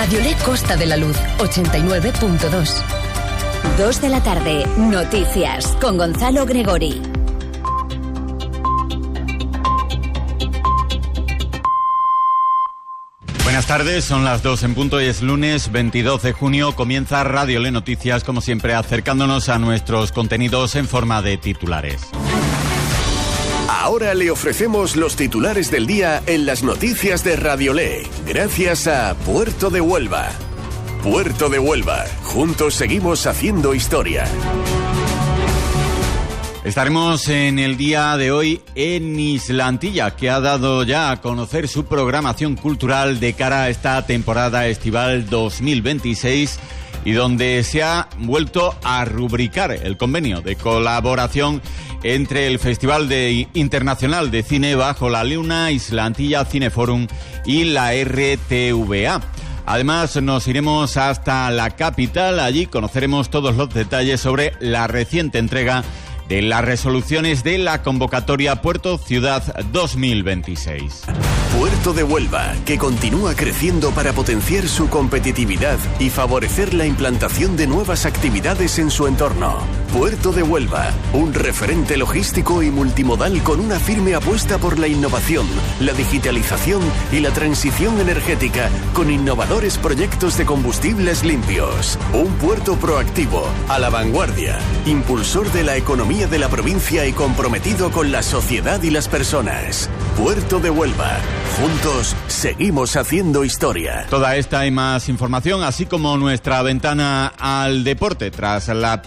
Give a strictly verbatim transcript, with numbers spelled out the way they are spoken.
Radiolé Costa de la Luz, ochenta y nueve punto dos. Dos de la tarde, noticias, con Gonzalo Gregori. Buenas tardes, son las dos en punto y es lunes veintidós de junio. Comienza Radiolé Noticias, como siempre, acercándonos a nuestros contenidos en forma de titulares. Ahora le ofrecemos los titulares del día en las noticias de Radiolé, gracias a Puerto de Huelva. Puerto de Huelva, juntos seguimos haciendo historia. Estaremos en el día de hoy en Isla Antilla, que ha dado ya a conocer su programación cultural de cara a esta temporada estival dos mil veintiséis y donde se ha vuelto a rubricar el convenio de colaboración entre el Festival de Internacional de Cine Bajo la Luna, Isla Antilla Cineforum y la R T V A. Además, nos iremos hasta la capital. Allí conoceremos todos los detalles sobre la reciente entrega de las resoluciones de la convocatoria Puerto Ciudad dos mil veintiséis. Puerto de Huelva, que continúa creciendo para potenciar su competitividad y favorecer la implantación de nuevas actividades en su entorno. Puerto de Huelva, un referente logístico y multimodal con una firme apuesta por la innovación, la digitalización y la transición energética, con innovadores proyectos de combustibles limpios. Un puerto proactivo, a la vanguardia, impulsor de la economía de la provincia y comprometido con la sociedad y las personas. Puerto de Huelva. Juntos seguimos haciendo historia. Toda esta y más información, así como nuestra ventana al deporte, tras la